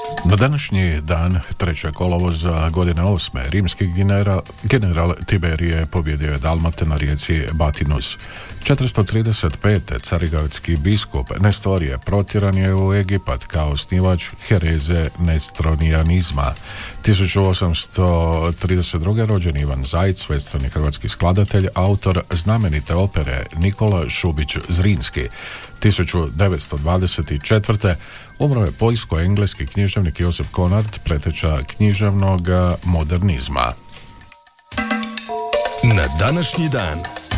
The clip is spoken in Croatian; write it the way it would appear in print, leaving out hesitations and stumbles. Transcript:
Na današnji dan 3. kolovoza godine 8. rimski general Tiberije pobjedio je Dalmate na rijeci Batinus. 435. carigradski biskup Nestor je protjeran je u Egipat kao osnivač hereze nestronijanizma. 1832. rođen Ivan Zajc, svestrani hrvatski skladatelj, autor znamenite opere Nikola Šubić Zrinski. 1924. umro je poljsko-engleski književnik Josef Konrad, preteča književnog modernizma. Na današnji dan